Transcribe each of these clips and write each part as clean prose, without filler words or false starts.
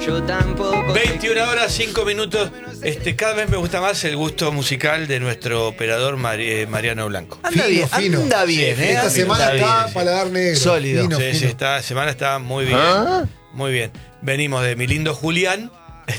Yo tampoco. 21 horas, 5 minutos. Cada vez me gusta más el gusto musical de nuestro operador Mariano Blanco. Anda bien, fino. anda bien, Sí, Esta semana está paladar negro. Sólido. Fino, Sí, fino. sí, esta semana está muy bien. Muy bien. Venimos de mi lindo Julián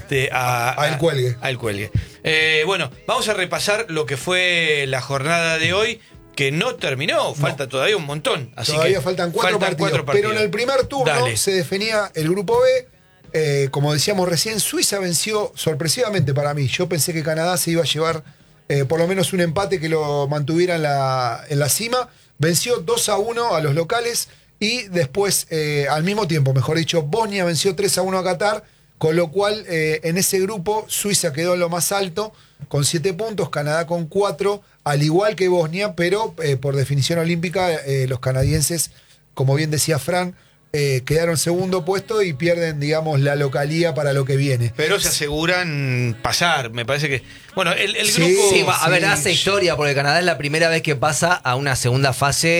A El Cuelgue. a El Cuelgue. Bueno, vamos a repasar lo que fue la jornada de hoy, que no terminó. Falta todavía un montón. Así Todavía que faltan cuatro partidos. Pero en el primer turno Dale. se definía el grupo B. Como decíamos recién, Suiza venció sorpresivamente para mí. Yo pensé que Canadá se iba a llevar por lo menos un empate que lo mantuviera en la cima. Venció 2-1 a los locales y después, al mismo tiempo, mejor dicho, Bosnia venció 3-1 a Qatar, con lo cual en ese grupo Suiza quedó en lo más alto con 7 puntos, Canadá con 4, al igual que Bosnia, pero por definición olímpica los canadienses, como bien decía Fran, quedaron segundo puesto y pierden, digamos, la localía para lo que viene. Pero se aseguran pasar, me parece que... Bueno, el Sí, grupo... Sí, a ver, Sí. hace historia porque Canadá es la primera vez que pasa a una segunda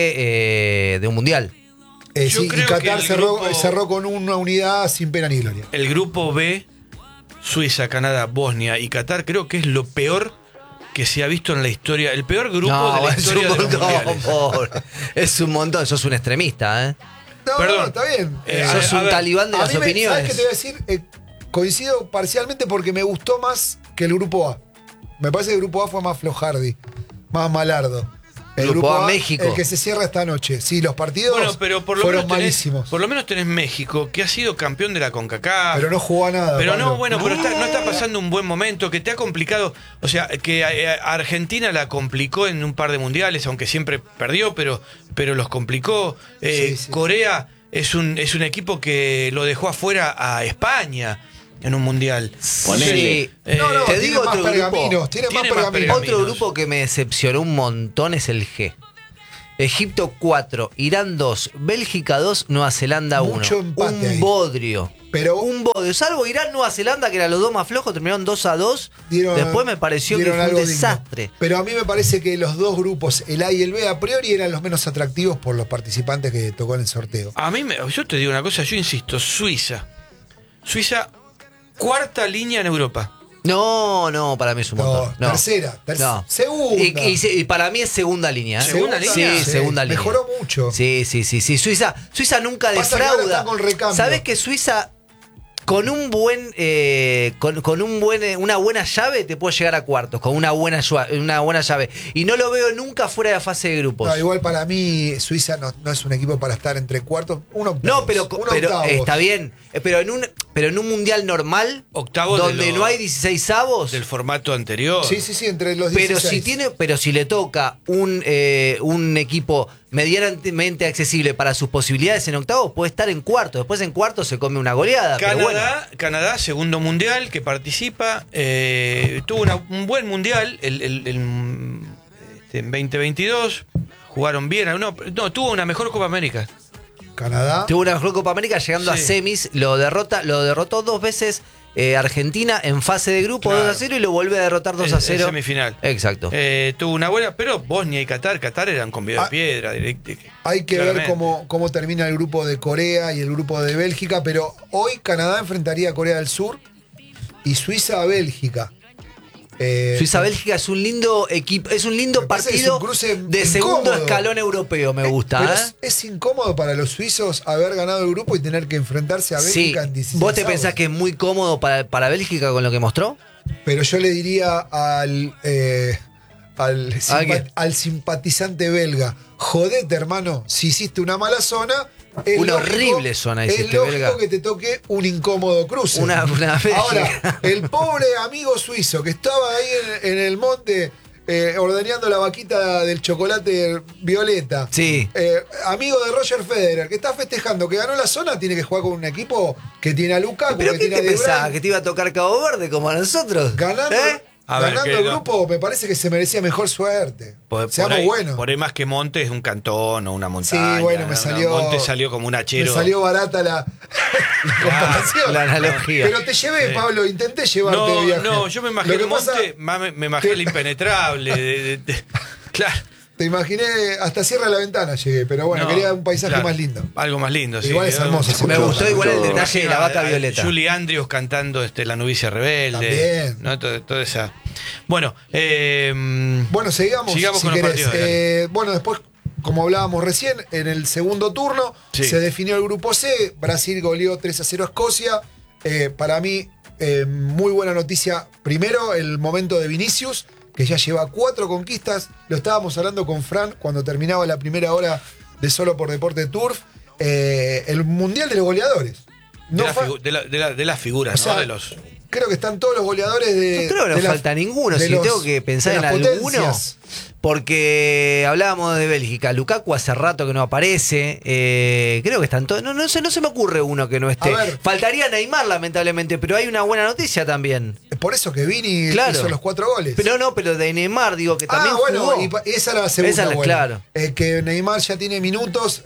fase de un mundial. Yo Sí, y creo que Qatar el cerró, grupo- cerró con una unidad sin pena ni gloria. El grupo B, Suiza, Canadá, Bosnia y Qatar, creo que es lo peor que se ha visto en la historia. El peor grupo de la es historia un de los montón, mundiales. pobre. Es un montón, sos un extremista, ¿eh? No, Perdón. no, está bien. Sos a un ver, talibán de A las mí ¿sabes opiniones. qué te voy a decir? Coincido parcialmente porque me gustó más que el grupo A. Me parece que el grupo A fue más flojardi, más malardo. El Grupo A, México. El que se cierra esta noche. Sí, los partidos Bueno, pero por lo fueron menos malísimos. por lo menos tenés México, que ha sido campeón de la CONCACAF. Pero no jugó a nada. Pero Pablo. no, bueno, pero no está pasando un buen momento, que te ha complicado. O sea, que a Argentina la complicó en un par de mundiales, aunque siempre perdió, pero los complicó. Sí. Corea es un equipo que lo dejó afuera a España en un mundial. Sí. No, te tiene digo más otro grupo. pergaminos. Tiene más pergaminos. Otro grupo que me decepcionó un montón es el G. Egipto 4, Irán 2, Bélgica 2, Nueva Zelanda 1. Mucho empate Un ahí. bodrio. Pero- un bodrio. Salvo Irán, Nueva Zelanda, que eran los dos más flojos, terminaron 2-2. Después me pareció que dieron fue un algo digno. desastre. Pero a mí me parece que los dos grupos, el A y el B, a priori eran los menos atractivos por los participantes que tocó en el sorteo. Yo te digo una cosa, yo insisto, Suiza, cuarta línea en Europa. No, para mí es un montón. No. Tercera, No. segunda. Y para mí es segunda línea. ¿eh? ¿Segunda línea? Sí, segunda línea. Mejoró mucho. Sí. Suiza nunca Pasa que ahora defrauda. está con recambio. ¿Sabés que Suiza con un buen una buena llave te puede llegar a cuartos, con una buena llave? Y no lo veo nunca fuera de la fase de grupos. No, igual para mí Suiza no es un equipo para estar entre cuartos. No, pero está bien. Pero en un mundial normal, Octavos donde no hay 16avos, del formato anterior. Sí, entre los 16. pero si le toca un equipo medianamente accesible para sus posibilidades en octavos, puede estar en cuartos. Después en cuartos se come una goleada. Pero bueno. Canadá, segundo mundial que participa, tuvo un buen mundial en 2022, jugaron bien, tuvo una mejor Copa América. Canadá. Tuvo una mejor Copa América llegando a Sí. semis, lo derrotó 2 veces Argentina en fase de grupo, Claro. 2-0, y lo vuelve a derrotar 2-0. En semifinal. Exacto. Tuvo una buena, pero Bosnia y Qatar eran con de piedra. Hay que ver claramente. cómo termina el grupo de Corea y el grupo de Bélgica, pero hoy Canadá enfrentaría a Corea del Sur y Suiza a Bélgica. Suiza-Bélgica es un lindo equipo, es un lindo Me parece que es partido un cruce de segundo incómodo. escalón europeo, me gusta. Pero ¿eh? es incómodo para los suizos haber ganado el grupo y tener que enfrentarse a Sí. Bélgica en 16. ¿Vos te pensás que es muy cómodo para Bélgica con lo que mostró? Pero yo le diría al qué? simpatizante belga, jodete, hermano, si hiciste una mala zona. Es Una lógico- horrible zona hiciste, Es lógico belga. que te toque un incómodo cruce. Una Bélgica. Ahora, el pobre amigo suizo que estaba ahí en el monte ordeñando la vaquita del chocolate violeta. Sí. Amigo de Roger Federer, que está festejando que ganó la zona, tiene que jugar con un equipo que tiene a Lukaku, ¿Pero que qué tiene te a De pensabas? Bruyne. ¿Que te iba a tocar Cabo Verde como a nosotros? Ganando, A ver, ganando que el no. grupo, me parece que se merecía mejor suerte. Seamos buenos. Por ahí más que Monte es un cantón o una montaña. Sí, bueno, me ¿no? salió. Monte salió como un Me hachero. salió barata la comparación. la analogía. Pero te llevé, Pablo, intenté llevarte de viaje. No, yo me imaginé Lo que pasa- Monte, me imaginé el impenetrable. Claro. Te imaginé, hasta Cierra la Ventana llegué, pero bueno, No, quería un paisaje claro, más lindo. Algo más lindo, sí. Igual es hermoso ese Me show. gustó igual el detalle de la vaca Imagino a violeta. Julie Andrews cantando La novicia rebelde. También. ¿No? Toda esa. Bueno, Bueno, sigamos con si los querés. partidos. Dale. Bueno, después, como hablábamos recién, en el segundo turno Sí. se definió el grupo C. Brasil goleó 3-0 a Escocia. Para mí, muy buena noticia. Primero, el momento de Vinicius, que ya lleva 4 conquistas. Lo estábamos hablando con Fran cuando terminaba la primera hora de Solo por Deporte Turf. El mundial de los goleadores. No fa- De las figuras, o sea, ¿no? De los. Creo que están todos los goleadores de. No creo que no de falta ninguno, de si tengo que pensar de en las alguno. potencias. Porque hablábamos de Bélgica. Lukaku hace rato que no aparece. Creo que están todos. No sé, no se me ocurre uno que no esté. A ver. Faltaría Neymar, lamentablemente, pero hay una buena noticia también. Por eso que Vini Claro. hizo los 4 goles. Pero de Neymar, digo, que también bueno, jugó. y esa era la segunda. Esa es la- buena. claro. Que Neymar ya tiene minutos.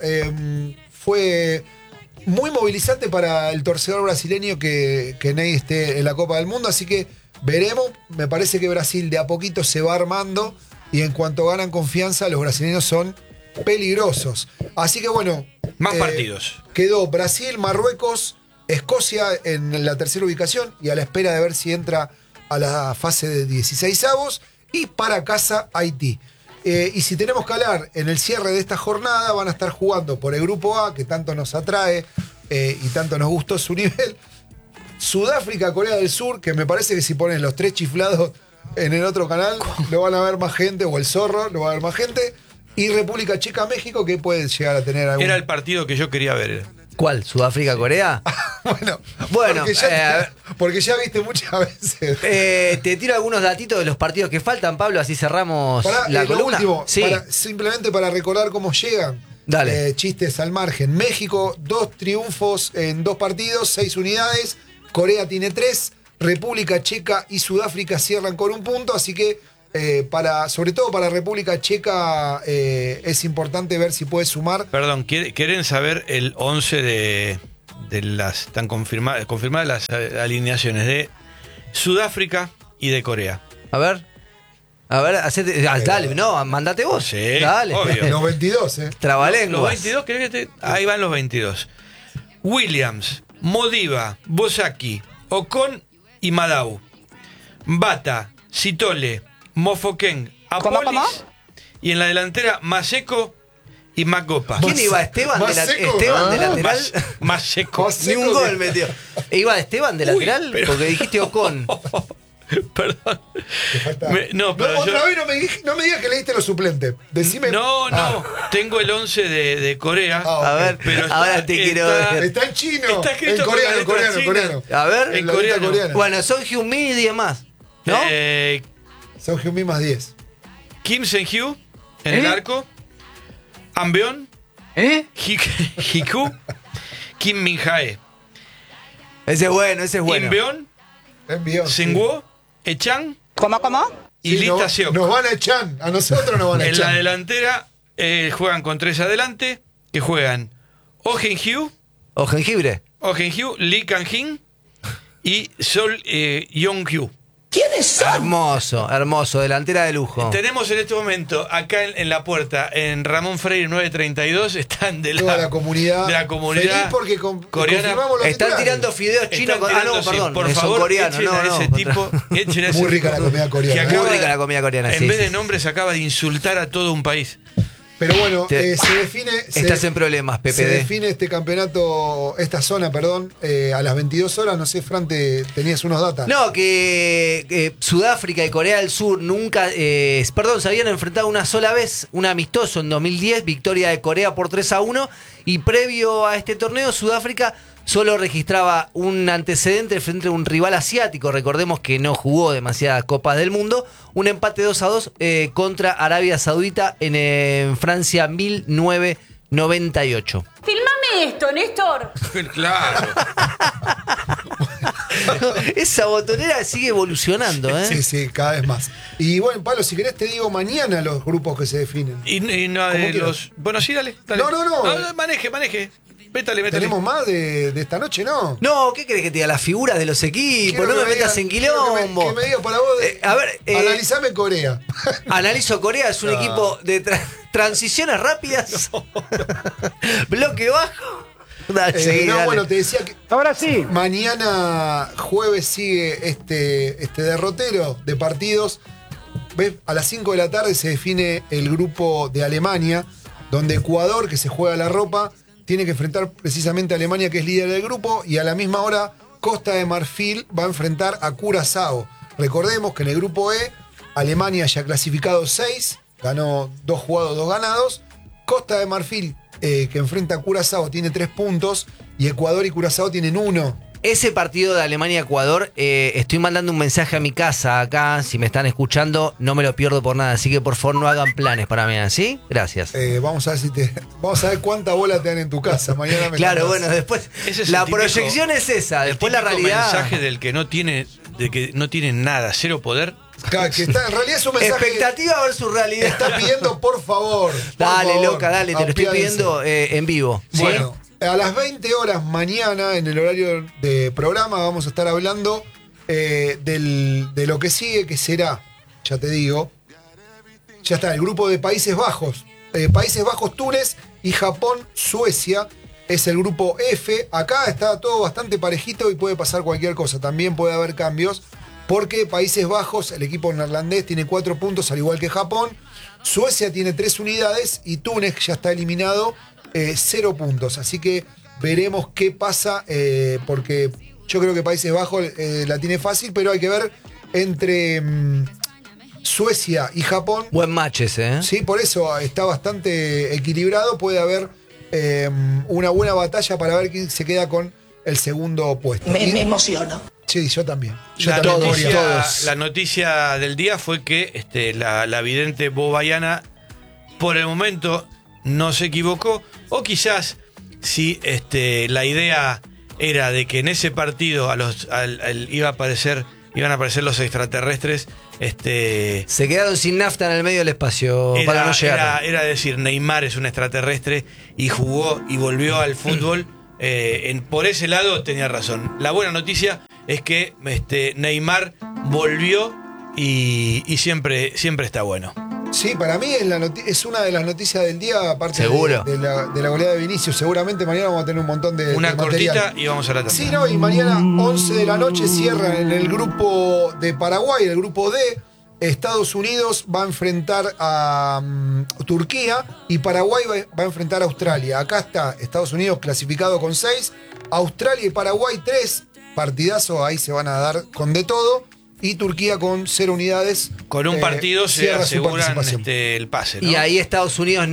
Fue muy movilizante para el torcedor brasileño que Ney esté en la Copa del Mundo. Así que veremos. Me parece que Brasil de a poquito se va armando. Y en cuanto ganan confianza, los brasileños son peligrosos. Así que bueno. Más partidos. Quedó Brasil, Marruecos, Escocia en la tercera ubicación y a la espera de ver si entra a la fase de 16avos. Y para casa, Haití. Y si tenemos que hablar en el cierre de esta jornada, van a estar jugando por el grupo A, que tanto nos atrae y tanto nos gustó su nivel. Sudáfrica, Corea del Sur, que me parece que si ponen los 3 chiflados en el otro canal, lo van a ver más gente, o el zorro, lo va a ver más gente. Y República Checa, México, que puede llegar a tener algún... Era el partido que yo quería ver. ¿Cuál? ¿Sudáfrica-Corea? Bueno, porque ya viste muchas veces. Te tiro algunos datitos de los partidos que faltan, Pablo, así cerramos la lo columna. último, Sí. simplemente para recordar cómo llegan. Dale. Chistes al margen. México, 2 triunfos en 2 partidos, 6 unidades. Corea tiene 3. República Checa y Sudáfrica cierran con 1 punto. Así que, sobre todo para República Checa, es importante ver si puede sumar. Perdón, ¿quieren saber el 11 de las. Están confirmadas las alineaciones de Sudáfrica y de Corea? A ver, dale, no, mandate vos. Sí, Dale. obvio. Los 22, Trabalenguas. Los 22, ¿querés que ahí van los 22. Williams, Modiva, Bosaki, Ocon y Madau. Bata, Sitole, Mofoken, Apolis. ¿Cómo? Y en la delantera, Maseco y Macopa. ¿Quién iba? ¿Esteban de lateral? Maseco. Ni un gol metió. ¿Iba Esteban de Uy, lateral? pero- Porque dijiste Ocon. Perdón. Te falta- Pero otra yo- vez no me digas que leíste los suplentes. Decime. No, tengo el 11 de Corea. Ah, A ver, Pero ahora te quiero ver. Está en chino. Está escrito en coreano, con la letra coreano. china. A ver. En la letra coreano. coreana. Bueno, son Hyun-min y 10 más. ¿No? Son Hyun-min más 10. Kim Sen-hyu en el arco. Ambeon. Hiku. Kim Min-jae. Ese es bueno, ese es bueno. Inbeon. Envió. Sengwo. Echan. ¿Cómo? Y Lee no, Taseok. nos van a echar. A nosotros nos van a En la echar. delantera juegan con 3 adelante. Que juegan Oh Hen-hyu. O jengibre. Oh Hen-hyu. Lee Kang-hin. Y Sol Yong-hyu. Hermoso, hermoso, delantera de lujo. Tenemos en este momento, acá en la puerta, en Ramón Freire 932, están de Toda la comunidad. feliz porque coreana. confirmamos los Están titulares. tirando fideos chinos Están con. tirando, sí, perdón, por son favor, coreanos. echen No, a no. ese tipo. Echen a ese Muy rica la tipo comida coreana. que Muy acaba rica de- la comida coreana, En sí, vez sí. de nombres, acaba de insultar a todo un país. Pero bueno, Te- se define. Estás en problemas, Se PPD. define este campeonato, esta zona, perdón, a las 22 horas. No sé, Fran, tenías unos datos. No, que Sudáfrica y Corea del Sur nunca, se habían enfrentado una sola vez, un amistoso en 2010, victoria de Corea por 3-1, y previo a este torneo Sudáfrica solo registraba un antecedente frente a un rival asiático, recordemos que no jugó demasiadas Copas del Mundo, un empate 2-2 contra Arabia Saudita en Francia 1998. Filmame esto, Néstor. Claro. Esa botonera sigue evolucionando, ¿eh? Sí, sí, cada vez más. Y bueno, Pablo, si querés te digo mañana los grupos que se definen. Y no ¿Cómo de quieras? los. Bueno, sí, dale. No. Maneje. Métale. ¿Tenemos más de esta noche? No. No, ¿qué crees que te diga? Las figuras de los equipos, Quiero no me que metas en quilombo. Que me digas para vos. A ver, Analizame Corea. Analizo Corea, es un equipo de transiciones rápidas. Bloque bajo. Dale, seguí, dale. Bueno, te decía que Ahora sí. mañana jueves sigue este derrotero de partidos. ¿Ves? A las 5 de la tarde se define el grupo de Alemania, donde Ecuador, que se juega la ropa, tiene que enfrentar precisamente a Alemania, que es líder del grupo, y a la misma hora Costa de Marfil va a enfrentar a Curazao. Recordemos que en el grupo E, Alemania ya clasificado 6, ganó 2 jugados, 2 ganados. Costa de Marfil, que enfrenta a Curazao, tiene 3 puntos, y Ecuador y Curazao tienen 1. Ese partido de Alemania-Ecuador, estoy mandando un mensaje a mi casa acá, si me están escuchando, no me lo pierdo por nada, así que por favor no hagan planes para mañana, ¿sí? Gracias. Vamos a ver cuánta bola te dan en tu casa. Mañana me Claro, contás. bueno, después Ese es la el típico- proyección es esa, después la Típico realidad. mensaje del que no tiene nada, cero poder. Claro, que está, en realidad es un mensaje Expectativa versus que realidad. está pidiendo, por favor. Dale, por favor, loca, dale, te lo estoy apiádense. pidiendo en vivo. ¿sí? Bueno, a las 20 horas mañana, en el horario de programa, vamos a estar hablando de lo que sigue, que será, ya te digo, ya está, el grupo de Países Bajos. Países Bajos, Túnez y Japón, Suecia. Es el grupo F. Acá está todo bastante parejito y puede pasar cualquier cosa. También puede haber cambios. Porque Países Bajos, el equipo neerlandés, tiene 4 puntos, al igual que Japón. Suecia tiene 3 unidades y Túnez, que ya está eliminado, 0 puntos. Así que veremos qué pasa, porque yo creo que Países Bajos la tiene fácil, pero hay que ver entre Suecia y Japón. Buen match ese, ¿eh? Sí, por eso está bastante equilibrado. Puede haber una buena batalla para ver quién se queda con el segundo puesto. Me emociono. Sí, yo también. La noticia del día fue que la vidente bobayana por el momento no se equivocó, o quizás si la idea era de que en ese partido iban a aparecer los extraterrestres, Se quedaron sin nafta en el medio del espacio para no llegar. era decir, Neymar es un extraterrestre y jugó y volvió al fútbol. Por ese lado tenía razón. La buena noticia es que Neymar volvió y siempre está bueno. Sí, para mí es una de las noticias del día, aparte Seguro. de la goleada de Vinicius. Seguramente mañana vamos a tener un montón de Una de cortita material. y vamos a la tanda. Sí, no, y mañana 11 de la noche cierran en el grupo de Paraguay, el grupo D. Estados Unidos va a enfrentar a Turquía y Paraguay va a enfrentar a Australia. Acá está Estados Unidos clasificado con 6, Australia y Paraguay 3, partidazo, ahí se van a dar con de todo, y Turquía con 0 unidades. Con un partido se cierra su aseguran participación. el pase, ¿no? Y ahí Estados Unidos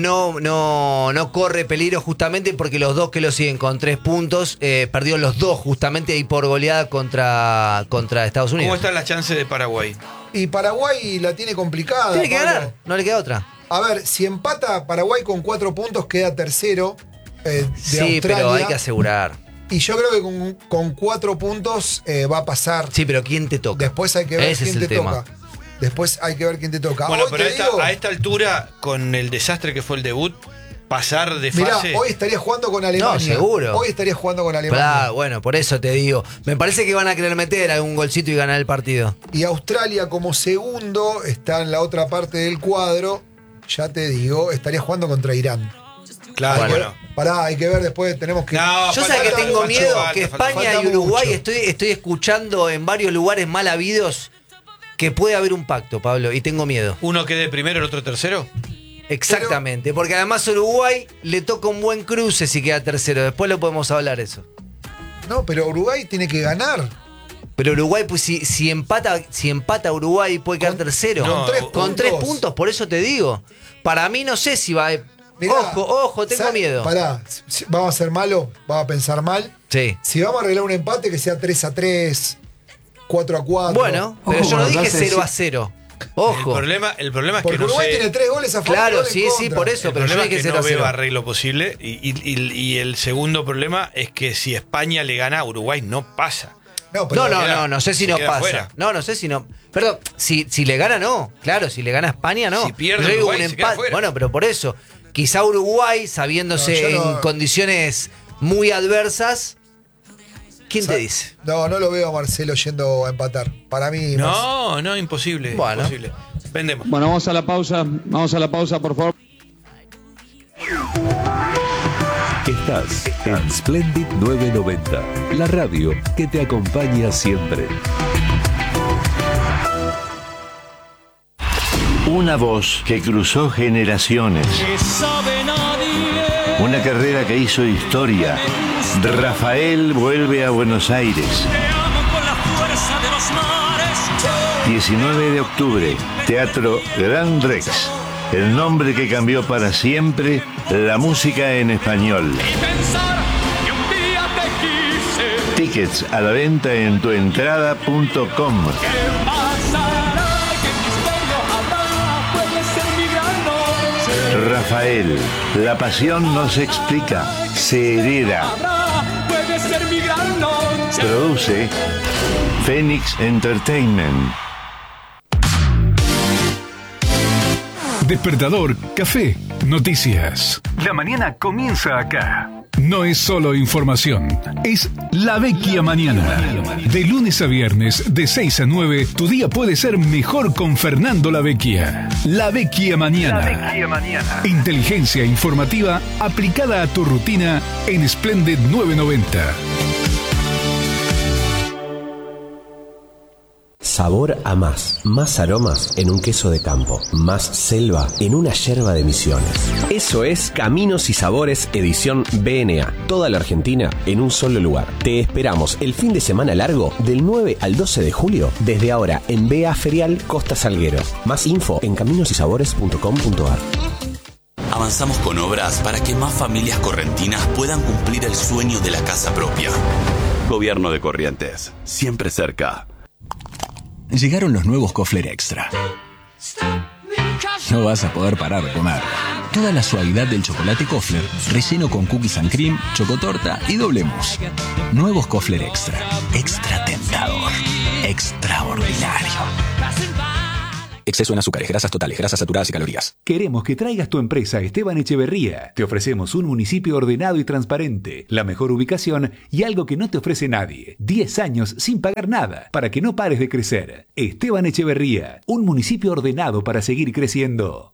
no corre peligro justamente porque los dos que lo siguen con 3 puntos, perdió los dos justamente ahí por goleada contra Estados Unidos. ¿Cómo están las chances de Paraguay? Y Paraguay la tiene complicada. Tiene que Pablo. ganar, no le queda otra. A ver, si empata Paraguay con 4 puntos, queda tercero de Sí, Australia. pero hay que asegurar. Y yo creo que con 4 puntos va a pasar. Sí, pero ¿quién te toca? Después hay que ver Ese quién es el te tema. toca. Después hay que ver quién te toca. Bueno, Hoy pero te digo, a esta altura, con el desastre que fue el debut, pasar de mirá, fase. hoy estaría jugando con Alemania. No, seguro. Hoy estaría jugando con Alemania. Claro, bueno, por eso te digo. Me parece que van a querer meter algún golcito y ganar el partido. Y Australia como segundo está en la otra parte del cuadro. Ya te digo, estaría jugando contra Irán. Claro, Bueno. Pará, hay que ver después, tenemos que... No, Yo falta- sé que tengo falta- miedo falta- que falta- España falta y Uruguay, mucho. estoy escuchando en varios lugares mal habidos que puede haber un pacto, Pablo, y tengo miedo. Uno quede primero, el otro tercero. Exactamente, porque además Uruguay le toca un buen cruce si queda tercero. Después lo podemos hablar eso. No, pero Uruguay tiene que ganar. Pero Uruguay, pues si empata Uruguay puede quedar tercero. no, Con 3 puntos, por eso te digo. Para mí no sé si va. Mirá, Ojo, tengo miedo. Pará, vamos a ser malos, vamos a pensar mal. Sí. Si vamos a arreglar un empate que sea 3-3, 4-4. Bueno, pero Ojo yo no con lo dije que hace 0-0. Ojo. El problema es Porque que no Uruguay sé. tiene 3 goles a favor. Claro, y 2 en sí, contra. por eso. El Pero yo problema dije es que no 0-0. veo arreglo posible. Y el segundo problema es que si España le gana a Uruguay, no pasa. No, pero No sé si se no queda pasa. fuera. No sé si no. Perdón, si le gana, no. Claro, si le gana a España, no. Si pierde Pero digo, Uruguay, se queda fuera. Bueno, pero por eso. Quizá Uruguay, sabiéndose No, yo no- en condiciones muy adversas. ¿Quién te dice? No lo veo a Marcelo yendo a empatar. Para mí. No, imposible. Bueno. Imposible. Vendemos. Bueno, vamos a la pausa, por favor. Estás en Splendid 990, la radio que te acompaña siempre. Una voz que cruzó generaciones. Una carrera que hizo historia. Rafael vuelve a Buenos Aires. 19 de octubre, Teatro Gran Rex. El nombre que cambió para siempre la música en español. Tickets a la venta en tuentrada.com. Rafael, la pasión no se explica, se hereda. Produce Phoenix Entertainment. Despertador, café, noticias. La mañana comienza acá. No es solo información, es La Vecchia Mañana. De lunes a viernes, de 6 a 9, tu día puede ser mejor con Fernando La Vecchia. La Vecchia Mañana. Inteligencia informativa aplicada a tu rutina en Splendid 990. Sabor a más. Más aromas en un queso de campo. Más selva en una yerba de Misiones. Eso es Caminos y Sabores edición BNA. Toda la Argentina en un solo lugar. Te esperamos el fin de semana largo del 9 al 12 de julio. Desde ahora en BA Ferial Costa Salguero. Más info en caminosysabores.com.ar. Avanzamos con obras para que más familias correntinas puedan cumplir el sueño de la casa propia. Gobierno de Corrientes. Siempre cerca. Llegaron los nuevos Kofler Extra. No vas a poder parar de comer. Toda la suavidad del chocolate Kofler, relleno con cookies and cream, chocotorta y doble mousse. Nuevos Kofler Extra. Extra tentador. Extraordinario. Exceso en azúcares, grasas totales, grasas saturadas y calorías. Queremos que traigas tu empresa a Esteban Echeverría. Te ofrecemos un municipio ordenado y transparente, la mejor ubicación y algo que no te ofrece nadie. 10 años sin pagar nada para que no pares de crecer. Esteban Echeverría, un municipio ordenado para seguir creciendo.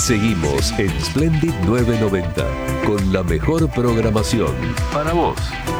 Seguimos en Splendid 990 con la mejor programación para vos.